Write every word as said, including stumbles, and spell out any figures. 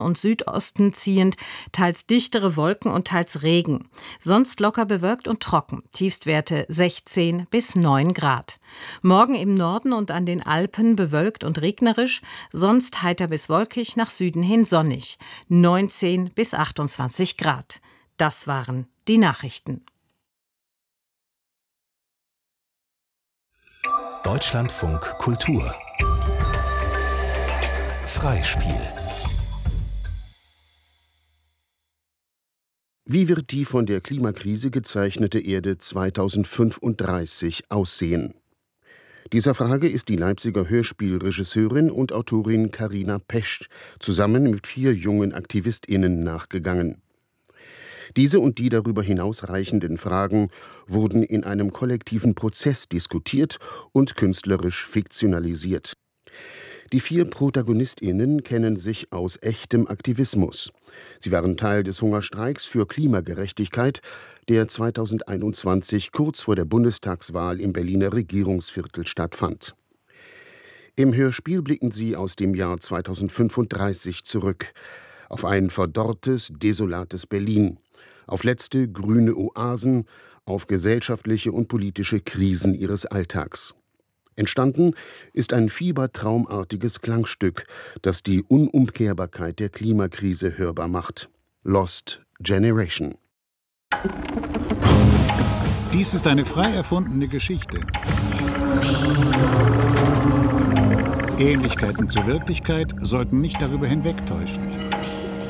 und Südosten ziehend, teils dichtere Wolken und teils Regen. Sonst locker bewölkt und trocken. Tiefstwerte sechzehn bis neun Grad. Morgen im Norden und an den Alpen bewölkt und regnerisch, sonst heiter bis wolkig, nach Süden hin sonnig. neunzehn bis achtundzwanzig Grad. Das waren die Nachrichten. Deutschlandfunk Kultur Freispiel. Wie wird die von der Klimakrise gezeichnete Erde zweitausendfünfunddreißig aussehen? Dieser Frage ist die Leipziger Hörspielregisseurin und Autorin Carina Pescht zusammen mit vier jungen AktivistInnen nachgegangen. Diese und die darüber hinausreichenden Fragen wurden in einem kollektiven Prozess diskutiert und künstlerisch fiktionalisiert. Die vier ProtagonistInnen kennen sich aus echtem Aktivismus. Sie waren Teil des Hungerstreiks für Klimagerechtigkeit, der zweitausendeinundzwanzig kurz vor der Bundestagswahl im Berliner Regierungsviertel stattfand. Im Hörspiel blicken sie aus dem Jahr zweitausendfünfunddreißig zurück, auf ein verdorrtes, desolates Berlin, auf letzte grüne Oasen, auf gesellschaftliche und politische Krisen ihres Alltags. Entstanden ist ein fiebertraumartiges Klangstück, das die Unumkehrbarkeit der Klimakrise hörbar macht. Lost Generation. Dies ist eine frei erfundene Geschichte. Ähnlichkeiten zur Wirklichkeit sollten nicht darüber hinwegtäuschen.